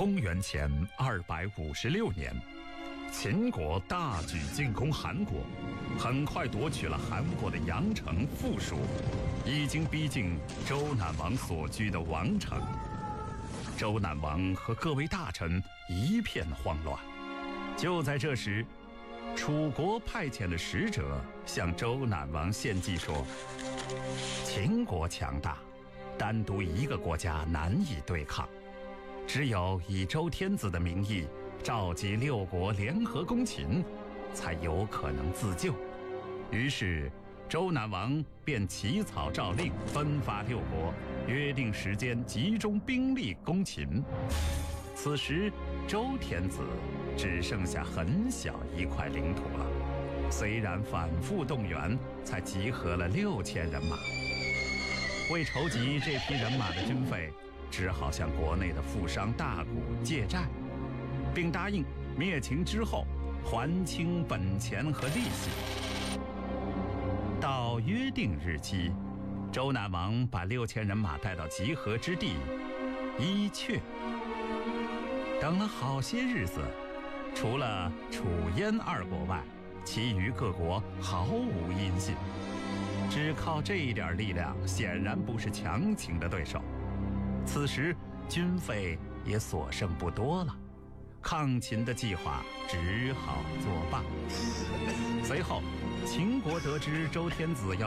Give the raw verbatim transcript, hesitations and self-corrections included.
公元前二百五十六年，秦国大举进攻韩国，很快夺取了韩国的阳城富属，已经逼近周赧王所居的王城。周赧王和各位大臣一片慌乱。就在这时，楚国派遣的使者向周赧王献计说，秦国强大，单独一个国家难以对抗，只有以周天子的名义召集六国联合攻秦，才有可能自救。于是周赧王便起草诏令，分发六国，约定时间集中兵力攻秦。此时周天子只剩下很小一块领土了，虽然反复动员，才集合了六千人马。为筹集这批人马的军费，只好向国内的富商大贾借债，并答应灭秦之后还清本钱和利息。到约定日期，周赧王把六千人马带到集合之地伊阙。等了好些日子，除了楚燕二国外，其余各国毫无音信。只靠这一点力量，显然不是强秦的对手。此时军费也所剩不多了，抗秦的计划只好作罢。随后秦国得知周天子要